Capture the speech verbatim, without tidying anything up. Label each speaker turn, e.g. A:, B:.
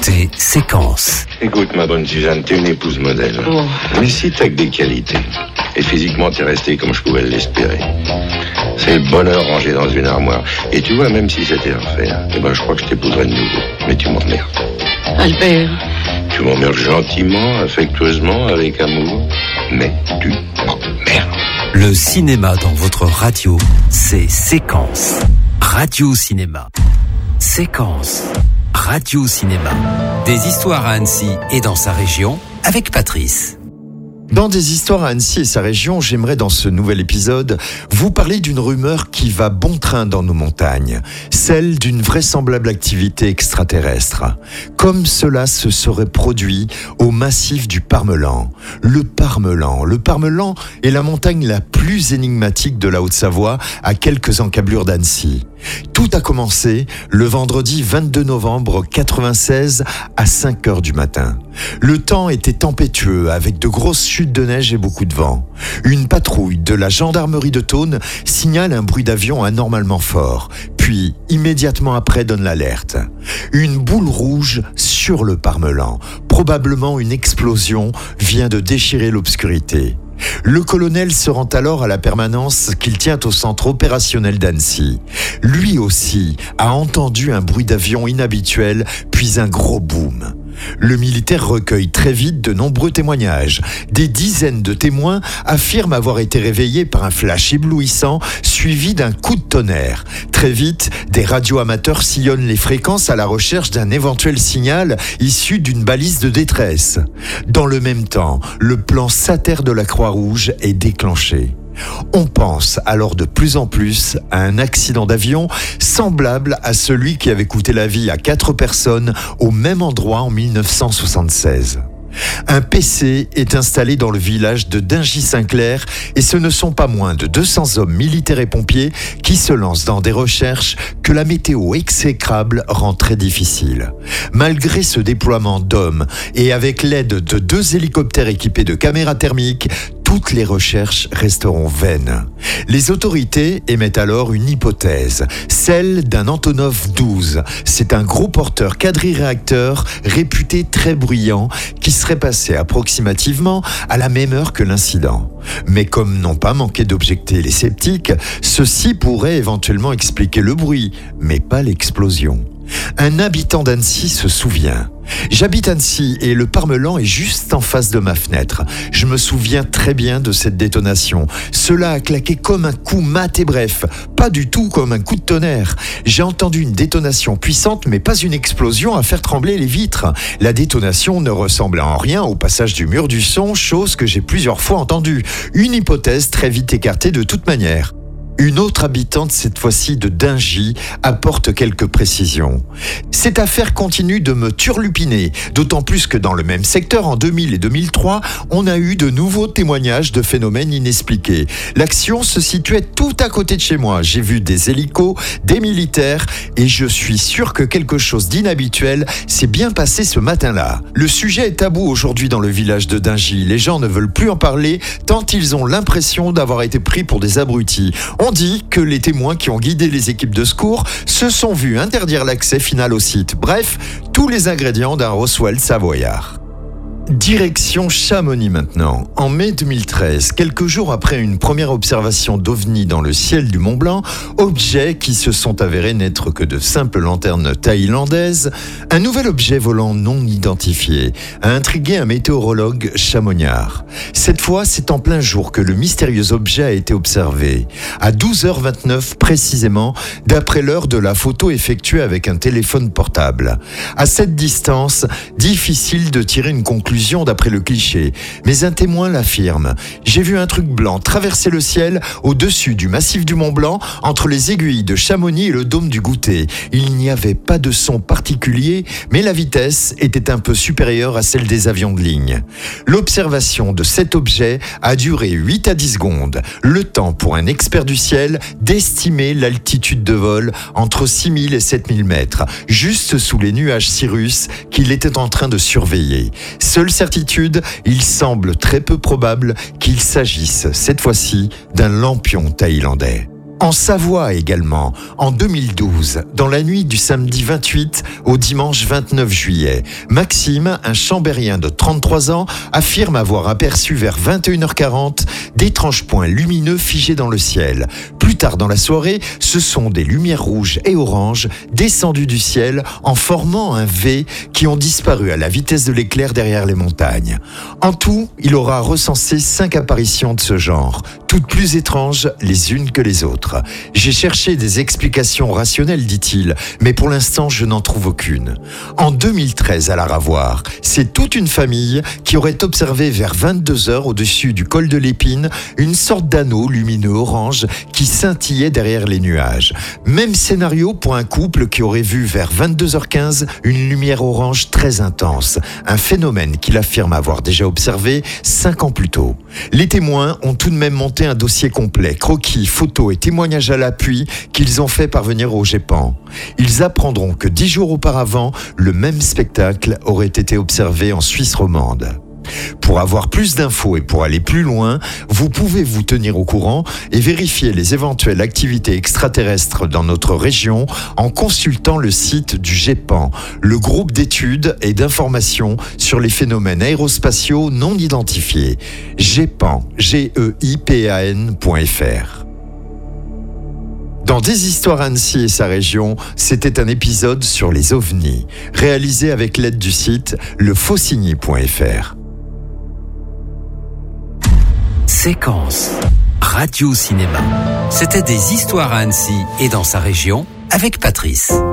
A: écoutez Séquence.
B: Écoute, ma bonne Suzanne, t'es une épouse modèle.
C: Oh.
B: Mais si t'as que des qualités, et physiquement t'es restée comme je pouvais l'espérer, c'est le bonheur rangé dans une armoire. Et tu vois, même si c'était à refaire, eh ben je crois que je t'épouserais de nouveau. Mais tu m'emmerdes.
C: Albert.
B: Tu m'emmerdes gentiment, affectueusement, avec amour, mais tu m'emmerdes.
A: Le cinéma dans votre radio, c'est Séquence. Radio Cinéma. Séquence. Radio Cinéma. Des histoires à Annecy et dans sa région avec Patrice.
D: Dans des histoires à Annecy et sa région, j'aimerais dans ce nouvel épisode vous parler d'une rumeur qui va bon train dans nos montagnes, celle d'une vraisemblable activité extraterrestre. Comme cela se serait produit au massif du Parmelan. Le Parmelan. Le Parmelan est la montagne la plus énigmatique de la Haute-Savoie, à quelques encablures d'Annecy. Tout a commencé le vendredi vingt-deux novembre quatre-vingt-seize à cinq heures du matin. Le temps était tempétueux avec de grosses chutes de neige et beaucoup de vent. Une patrouille de la gendarmerie de Thônes signale un bruit d'avion anormalement fort, puis immédiatement après donne l'alerte. Une boule rouge sur le Parmelan, probablement une explosion, vient de déchirer l'obscurité. Le colonel se rend alors à la permanence qu'il tient au centre opérationnel d'Annecy. Lui aussi a entendu un bruit d'avion inhabituel, puis un gros boom. Le militaire recueille très vite de nombreux témoignages. Des dizaines de témoins affirment avoir été réveillés par un flash éblouissant suivi d'un coup de tonnerre. Très vite, des radioamateurs sillonnent les fréquences à la recherche d'un éventuel signal issu d'une balise de détresse. Dans le même temps, le plan Sater de la Croix-Rouge est déclenché. On pense alors de plus en plus à un accident d'avion semblable à celui qui avait coûté la vie à quatre personnes au même endroit en dix-neuf cent soixante-seize. Un P C est installé dans le village de Dingy-Saint-Clair et ce ne sont pas moins de deux cents hommes militaires et pompiers qui se lancent dans des recherches que la météo exécrable rend très difficile. Malgré ce déploiement d'hommes et avec l'aide de deux hélicoptères équipés de caméras thermiques, toutes les recherches resteront vaines. Les autorités émettent alors une hypothèse, celle d'un Antonov douze. C'est un gros porteur quadriréacteur réputé très bruyant qui serait passé approximativement à la même heure que l'incident. Mais comme n'ont pas manqué d'objecter les sceptiques, ceci pourrait éventuellement expliquer le bruit, mais pas l'explosion. Un habitant d'Annecy se souvient. J'habite Annecy et le Parmelan est juste en face de ma fenêtre. Je me souviens très bien de cette détonation. Cela a claqué comme un coup mat et bref, pas du tout comme un coup de tonnerre. J'ai entendu une détonation puissante mais pas une explosion à faire trembler les vitres. La détonation ne ressemblait en rien au passage du mur du son, chose que j'ai plusieurs fois entendue. Une hypothèse très vite écartée de toute manière. Une autre habitante, cette fois-ci de Dingy, apporte quelques précisions. Cette affaire continue de me turlupiner, d'autant plus que dans le même secteur, en deux mille et deux mille trois, on a eu de nouveaux témoignages de phénomènes inexpliqués. L'action se situait tout à côté de chez moi. J'ai vu des hélicos, des militaires, et je suis sûr que quelque chose d'inhabituel s'est bien passé ce matin-là. Le sujet est tabou aujourd'hui dans le village de Dingy. Les gens ne veulent plus en parler, tant ils ont l'impression d'avoir été pris pour des abrutis. On dit que les témoins qui ont guidé les équipes de secours se sont vus interdire l'accès final au site. Bref, tous les ingrédients d'un Roswell savoyard. Direction Chamonix maintenant. En mai deux mille treize, quelques jours après une première observation d'ovnis dans le ciel du Mont Blanc, objets qui se sont avérés n'être que de simples lanternes thaïlandaises, un nouvel objet volant non identifié a intrigué un météorologue chamonniard. Cette fois, c'est en plein jour que le mystérieux objet a été observé. À douze heures vingt-neuf précisément, d'après l'heure de la photo effectuée avec un téléphone portable. À cette distance, difficile de tirer une conclusion d'après le cliché, mais un témoin l'affirme. J'ai vu un truc blanc traverser le ciel au-dessus du massif du Mont Blanc, entre les aiguilles de Chamonix et le dôme du Goutet. Il n'y avait pas de son particulier, mais la vitesse était un peu supérieure à celle des avions de ligne. L'observation de cet objet a duré huit à dix secondes, le temps pour un expert du ciel d'estimer l'altitude de vol entre six mille et sept mille mètres, juste sous les nuages Cirrus qu'il était en train de surveiller. Seule certitude, il semble très peu probable qu'il s'agisse, cette fois-ci, d'un lampion thaïlandais. En Savoie également, en deux mille douze, dans la nuit du samedi vingt-huit au dimanche vingt-neuf juillet, Maxime, un chambérien de trente-trois ans, affirme avoir aperçu vers vingt et une heures quarante d'étranges points lumineux figés dans le ciel. Plus tard dans la soirée, ce sont des lumières rouges et oranges descendues du ciel en formant un V qui ont disparu à la vitesse de l'éclair derrière les montagnes. En tout, il aura recensé cinq apparitions de ce genre, toutes plus étranges les unes que les autres. J'ai cherché des explications rationnelles, dit-il, mais pour l'instant, je n'en trouve aucune. En deux mille treize, à la Ravoire, c'est toute une famille qui aurait observé vers vingt-deux heures au-dessus du col de l'Épine une sorte d'anneau lumineux orange qui scintillait derrière les nuages. Même scénario pour un couple qui aurait vu vers vingt-deux heures quinze une lumière orange très intense, un phénomène qu'il affirme avoir déjà observé cinq ans plus tôt. Les témoins ont tout de même monté un dossier complet, croquis, photos et témoignages à l'appui qu'ils ont fait parvenir au GEPAN. Ils apprendront que dix jours auparavant, le même spectacle aurait été observé en Suisse romande. Pour avoir plus d'infos et pour aller plus loin, vous pouvez vous tenir au courant et vérifier les éventuelles activités extraterrestres dans notre région en consultant le site du GEPAN, le groupe d'études et d'informations sur les phénomènes aérospatiaux non identifiés. GEPAN, G E I P A N point F R. Dans Des histoires Annecy et sa région, c'était un épisode sur les ovnis, réalisé avec l'aide du site le faucigny point F R.
A: Séquence Radio Cinéma. C'était Des histoires à Annecy et dans sa région avec Patrice.